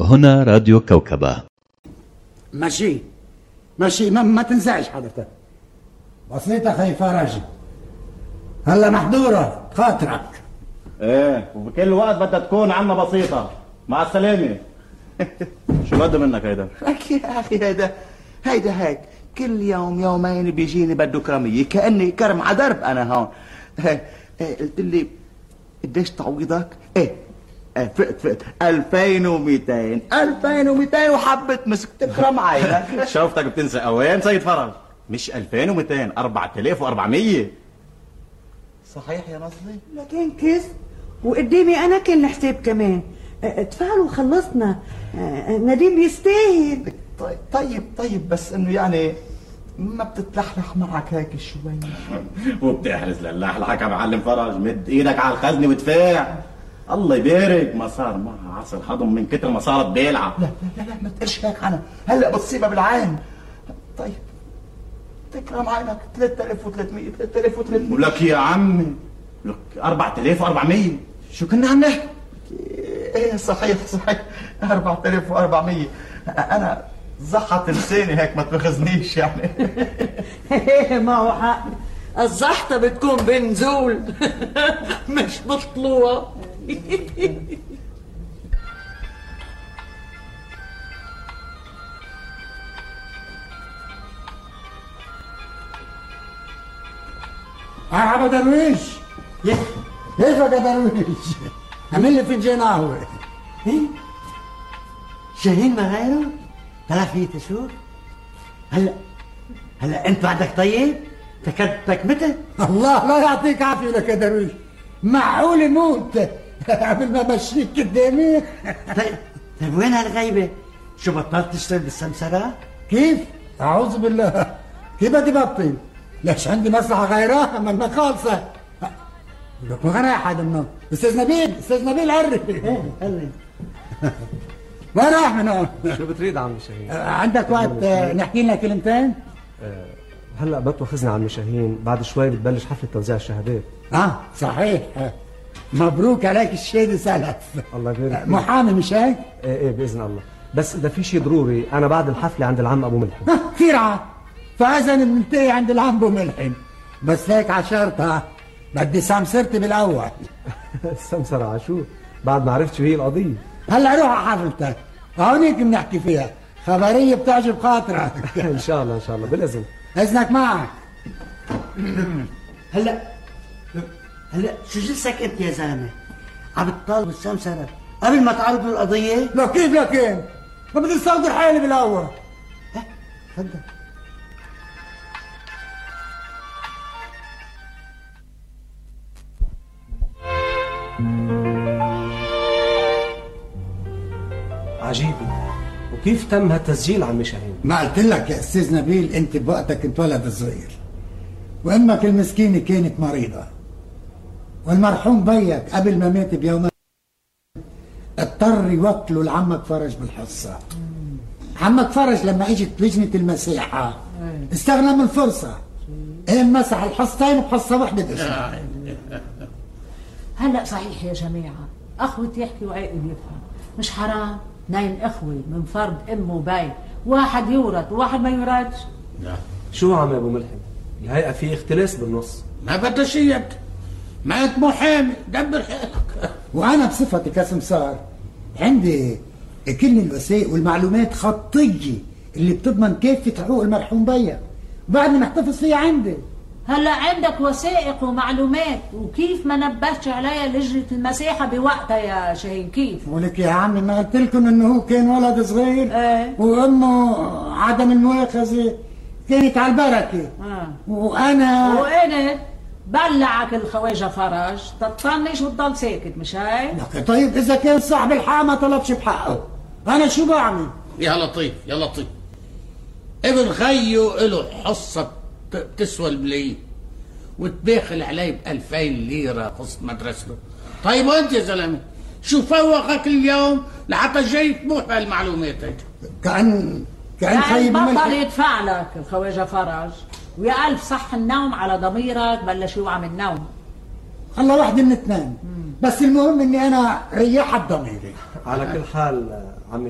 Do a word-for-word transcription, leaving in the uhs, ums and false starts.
هنا راديو كوكبة. ماشي ماشي ما, ما تنزعج حضرتك. وصلت اخي فرج، هلا محضورة خاطرك. ايه وبكل وقت بدها تكون عنا بسيطة. مع السلامة. شو بده منك هيدا؟ لك يا اخي هيدا هيدا هيك كل يوم يومين بيجيني بده كرمية كأني كرم على درب انا هون. ايه ايه قلت لي قديش تعويضك؟ ايه ايه فقت فقت ألفين ومئتين ألفين ومئتين وحبة مسك تكرم عينك. شوفتك بتنسى اوين سيد فرج؟ مش ألفين ومئتين أربعة آلاف وأربعمية. صحيح يا نصلي؟ لكن كيف وقدامي انا كان الحساب كمان. ادفعوا وخلصنا. نديم بيستاهل. طيب طيب طيب بس انه يعني ما بتتلحلح معك هيك شوي؟ وبتحرز للحلحك يا معلم فرج. مد ايدك على الخزنه وادفع. الله يبارك. ما صار معها عصر هضم من كتر ما صارت بيلعه. لا لا لا ما تقلش هيك عنها، هلا بتصيبها بالعين. طيب تكرم عينك ثلاثة آلاف وثلاثمية ثلاثة آلاف وثلاثمية. ولك يا عمي لك أربعة آلاف وأربعمية. شو كنا عم نحكي؟ ايه صحيح صحيح أربعة آلاف وأربعمية. انا زحت لساني هيك ما تاخذنيش يعني. معه حق، الزحطة بتكون بنزول مش بطلوع. مرحبا درويش. كيفك يا درويش؟ عمل لي فنجان قهوة. ايه؟ شاهين ما غيره؟ ثلاثة شهور؟ هلا هلا انت بعدك طيب؟ فكرتك متى؟ الله لا يعطيك عافية لك يا درويش، معقول موت قبل ما امشيك قدامي. طيب طيب وين هالغيبة؟ شو بطلت تشتغل بالسمسرة؟ كيف؟ أعوذ بالله، كيف بدي بطل؟ ليش عندي مصلحة غيرها ما خالصة. لك ما غير أحد منهم. أستاذ نبيل أستاذ نبيل عرف. ايه هلا وين راح من هون؟ شو بتريد عمي شاهين؟ عندك وقت نحكي لنا كلمتين؟ أه هلا بتوخذني عمي شاهين، بعد شوي بتبلش حفلة توزيع الشهادات. اه صحيح. مبروك عليك الشهادة سلف. الله يبارك. محامي مش هيك؟ ايه ايه باذن الله، بس اذا في شيء ضروري انا بعد الحفلة عند العم ابو ملحم. كثير عاد، فاذا بننتهي عند العم ابو ملحم، بس هيك عشرتها بدي سمسرتي بالاول. السمسرة عشو؟ بعد ما عرفت شو هي القضية. هلا روح على حفلتك، هونيك بنحكي فيها، خبرية بتعجب خاطرك. ان شاء الله ان شاء الله بالاذن. اذنك معك. هلا هلا شو جلسك انت يا زلمة؟ عم تطالب السمسرة قبل ما تعرض القضية؟ لا كيف لكن؟ ما بدي استودع حالي بالاول. ها تفضل. عجيبة، وكيف تم هالتسجيل عمي شاهين؟ ما قلت لك يا استاذ نبيل انت بوقتك كنت ولد صغير، وامك المسكينه كانت مريضه، والمرحوم بيك قبل ما مات بيومين اضطر يوكله لعمك فرج بالحصه. عمك فرج لما اجت لجنه المساحه استغنى من الفرصه، قام مسح الحصتين بحصه وحده بس. هلا صحيح يا جماعه، اخوة يحكي وعاقل يفهم، مش حرام نايم اخوه من فرد ام وبي، واحد يورث وواحد ما يورثش؟ لا شو عم ابو ملحم؟ الهيئه في اختلاس بالنص. ما بدها شيء، ما انت محامي دبر حالك. وانا بصفتي كسمسار عندي كل الوثائق والمعلومات خطيه اللي بتضمن كافه حقوق المرحوم بيك، بعدني محتفظ فيها عندي. هلا عندك وثائق ومعلومات، وكيف ما نبهتش عليها لجنة المساحة بوقتها يا شاهين؟ كيف؟ ولك يا عمي ما قلت لكم انه هو كان ولد صغير؟ ايه وامه عدم المؤاخذة كانت على البركة. اه وانا وانا بلعك الخواجة فرج تطنش وتضل ساكت مش هيك؟ لك طيب اذا كان صاحب الحق ما طلبش بحقه انا شو بعمل؟ يا لطيف يا لطيف، ابن خيو له حصة بتسوى الملايين وتباخل علي بألفين ليرة قصة مدرسته. طيب وانت يا زلمة شو فوقك اليوم لحتى جاي تبوح بهالمعلومات هيك؟ كأن كأن يعني خيب بطل يدفع لك الخواجة فرج، ويا ألف صح النوم على ضميرك بلش يوعى من النوم. الله واحدة من اثنين، بس المهم اني انا ريحت ضميري. على كل حال عمي